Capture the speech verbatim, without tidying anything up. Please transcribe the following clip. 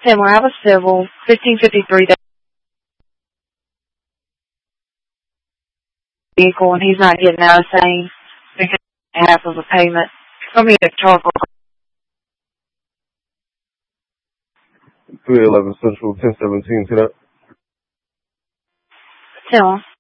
Tim, I have a civil, fifteen fifty-three vehicle, and he's not getting out of saying because half of a payment. I mean, a charcoal. three eleven Central, ten seventeen to that. Tim.